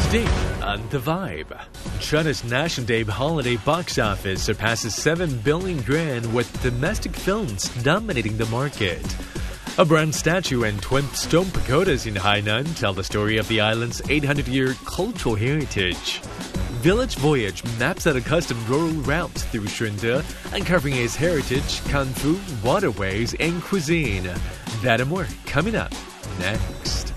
Today on The Vibe, China's National Day holiday box office surpasses 7 billion yuan with domestic films dominating the market. A bronze statue and twin stone pagodas in Hainan tell the story of the island's 800-year cultural heritage. Village Voyage maps out a custom rural route through Shunde, uncovering its heritage, kung fu, waterways, and cuisine. That and more coming up next.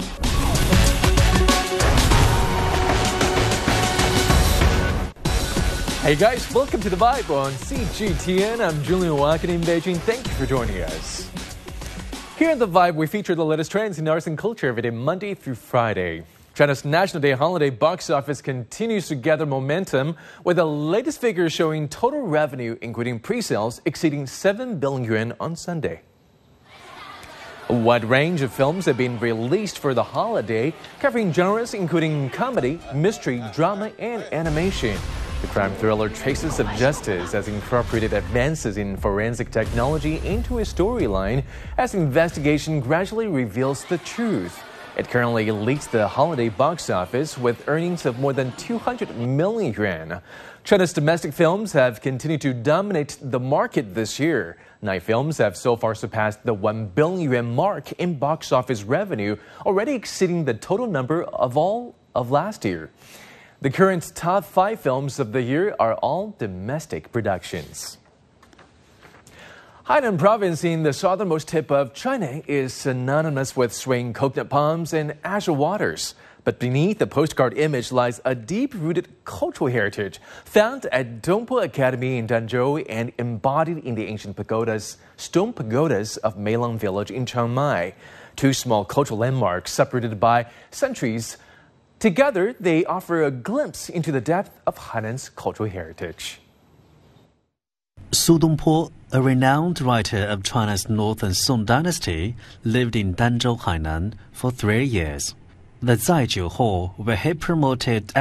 Hey guys, welcome to The Vibe on CGTN. I'm Julian Walken in Beijing. Thank you for joining us. Here at The Vibe, we feature the latest trends in arts and culture every day, Monday through Friday. China's National Day holiday box office continues to gather momentum, with the latest figures showing total revenue, including pre-sales, exceeding 7 billion yuan on Sunday. A wide range of films have been released for the holiday, covering genres including comedy, mystery, drama, and animation. The crime thriller Traces of Justice has incorporated advances in forensic technology into a storyline as the investigation gradually reveals the truth. It currently leads the holiday box office with earnings of more than 200 million yuan. China's domestic films have continued to dominate the market this year. 9 films have so far surpassed the 1 billion yuan mark in box office revenue, already exceeding the total number of all of last year. The current top 5 films of the year are all domestic productions. Hainan province in the southernmost tip of China is synonymous with swaying coconut palms and azure waters. But beneath the postcard image lies a deep-rooted cultural heritage found at Dongpo Academy in Danzhou and embodied in the ancient stone pagodas of Meilang village in Chiang Mai. 2 small cultural landmarks separated by centuries. Together, they offer a glimpse into the depth of Hainan's cultural heritage. Su Dongpo, a renowned writer of China's Northern Song dynasty, lived in Danzhou, Hainan for 3 years. The Zaijiu Hall, where he promoted